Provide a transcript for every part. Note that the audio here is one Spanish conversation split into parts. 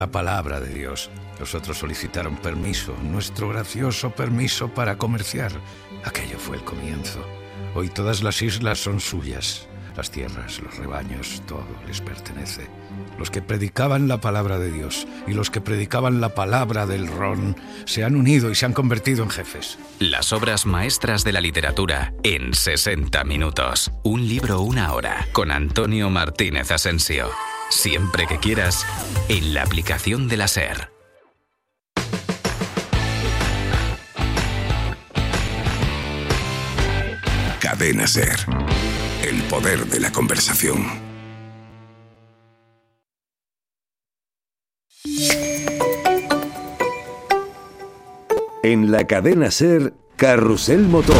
La palabra de Dios. Los otros solicitaron permiso, nuestro gracioso permiso para comerciar. Aquello fue el comienzo. Hoy todas las islas son suyas. Las tierras, los rebaños, todo les pertenece. Los que predicaban la palabra de Dios y los que predicaban la palabra del ron se han unido y se han convertido en jefes. Las obras maestras de la literatura en 60 minutos. Un libro, una hora, con Antonio Martínez Asensio. Siempre que quieras, en la aplicación de la SER. Cadena SER. El poder de la conversación. En la cadena SER, Carrusel Motor.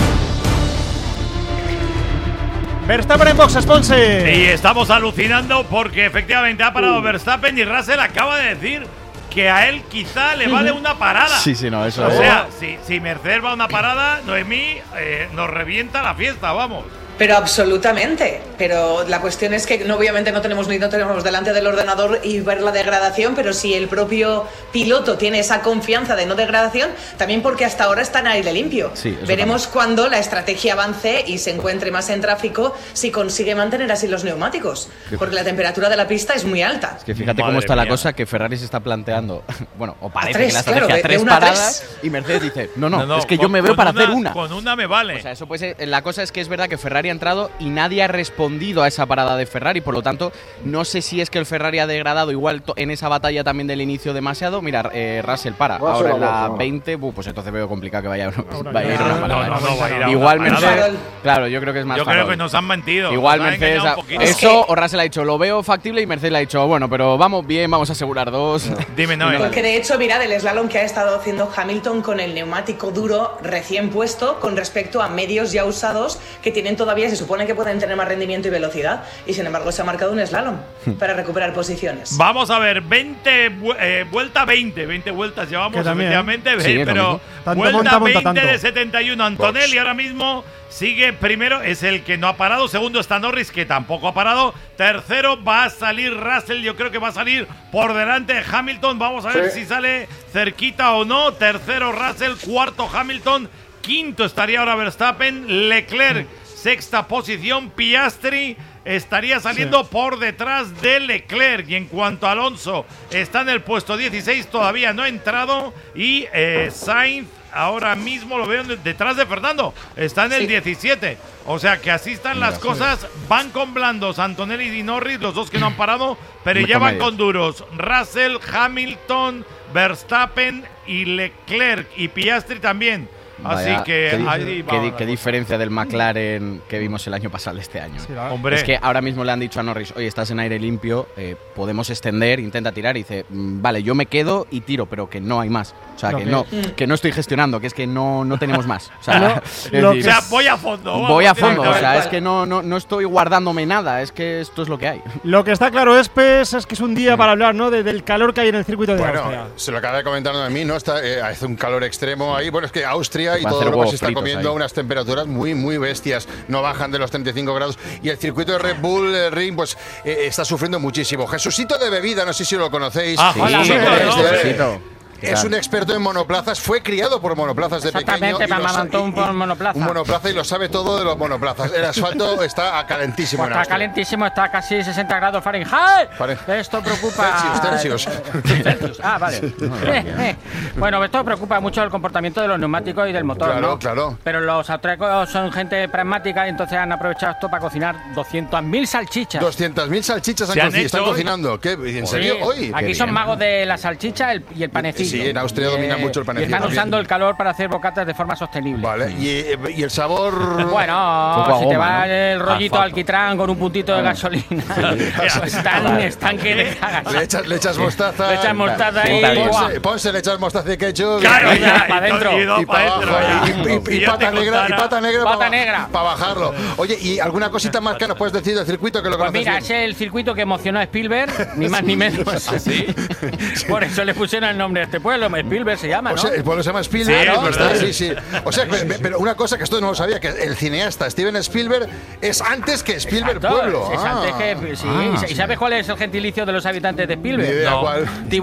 Verstappen en boxes, Ponce. Y estamos alucinando porque efectivamente ha parado Verstappen y Russell acaba de decir que a él quizá le vale una parada. Sí, no, eso o es. O sea, si Mercedes va a una parada, Noemí nos revienta la fiesta, vamos. Pero absolutamente. Pero la cuestión es que obviamente no tenemos delante del ordenador y ver la degradación, pero si el propio piloto tiene esa confianza de no degradación, también porque hasta ahora está en aire limpio. Sí, veremos también. cuando la estrategia avance y se encuentre más en tráfico si consigue mantener así los neumáticos, porque la temperatura de la pista es muy alta. Es que fíjate cómo está la cosa, que Ferrari se está planteando, bueno, o parece tres, que la estrategia claro, tres de paradas y Mercedes dice, no, es que yo me veo para hacer una. Con una me vale. O sea, eso puede ser, la cosa es que es verdad que Ferrari ha entrado y nadie ha respondido a esa parada de Ferrari, por lo tanto, no sé si es que el Ferrari ha degradado igual en esa batalla también del inicio demasiado. Mira, Russell para, ahora en la 20, pues entonces veo complicado que vaya a ir una parada. Igual Mercedes, claro, yo creo que es más Yo creo que nos han mentido. Igual Mercedes, eso o Russell ha dicho, lo veo factible, y Mercedes le ha dicho, bueno, pero vamos bien, vamos a asegurar dos. Dime, no. Porque de hecho, mirad el slalom que ha estado haciendo Hamilton con el neumático duro recién puesto con respecto a medios ya usados que tienen todavía, se supone que pueden tener más rendimiento y velocidad, y sin embargo se ha marcado un slalom para recuperar posiciones. Vamos a ver, 20 vueltas llevamos, efectivamente, sí, pero vuelta 20 de 71. Antonelli ahora mismo sigue primero, es el que no ha parado. Segundo está Norris, que tampoco ha parado. Tercero va a salir Russell, yo creo que va a salir por delante de Hamilton. Vamos a ver si sale cerquita o no. Tercero Russell, cuarto Hamilton, quinto estaría ahora Verstappen, Leclerc sexta posición, Piastri estaría saliendo por detrás de Leclerc. Y en cuanto a Alonso, está en el puesto 16, todavía no ha entrado. Y Sainz ahora mismo lo veo detrás de Fernando, está en el 17. O sea que así están las cosas. Van con blandos Antonelli y Norris, los dos que no han parado, pero ya van con duros Russell, Hamilton, Verstappen y Leclerc, y Piastri también. Vaya, así que qué diferencia del McLaren que vimos el año pasado de este año. Sí, hombre. Es que ahora mismo le han dicho a Norris, oye, estás en aire limpio, podemos extender, intenta tirar, y dice, vale, yo me quedo y tiro, pero que no hay más. O sea, que no estoy gestionando, que es que no tenemos más. O sea, voy a fondo. O sea, es que no estoy guardándome nada, es que esto es lo que hay. Lo que está claro, es que es un día para hablar, ¿no? Del calor que hay en el circuito de Austria. Se lo acaba de comentar a mí, ¿no? Hace un calor extremo ahí. Bueno, es que Austria y va todo Europa se está comiendo ahí unas temperaturas muy, muy bestias. No bajan de los 35 grados. Y el circuito de Red Bull Ring, pues, está sufriendo muchísimo. Jesucito de Bebida, no sé si lo conocéis. Es un experto en monoplazas, fue criado por monoplazas de pequeño. Exactamente, un monoplaza. Un monoplaza, y lo sabe todo de los monoplazas. El asfalto está calentísimo. Está calentísimo, está casi 60 grados Fahrenheit. Esto preocupa. Celsius. Ah, vale. Bueno, esto preocupa mucho el comportamiento de los neumáticos y del motor, claro, ¿no? Claro. Pero los austríacos son gente pragmática y entonces han aprovechado esto para cocinar 200.000 salchichas. 200.000 salchichas están cocinando. ¿Qué? ¿En serio? Hoy. Aquí son magos de la salchicha y el panecillo. Sí, en Austria domina mucho el panecillo. Y están usando el calor para hacer bocatas de forma sostenible. Vale, ¿y el sabor? Bueno, si te va el rollito alquitrán con un puntito de gasolina, están que te cagas. Le echas mostaza. Le echas mostaza y… Ponse, le echas mostaza y ketchup. Claro, para adentro. Y para abajo. Y pata negra. Para bajarlo. Oye, ¿y alguna cosita más que nos puedes decir del circuito que lo conoces Pues mira, bien? es el circuito que emocionó a Spielberg, ni más ni menos. ¿Ah, sí? Por eso le pusieron el nombre Este pueblo, Spielberg se llama, ¿no? O sea, el pueblo se llama Spielberg. Sí. O sea, pero una cosa que esto no lo sabía, que el cineasta Steven Spielberg es antes que Spielberg Exacto, pueblo. es antes que, ¿Y sabes cuál es el gentilicio de los habitantes de Spielberg? Ni idea cuál.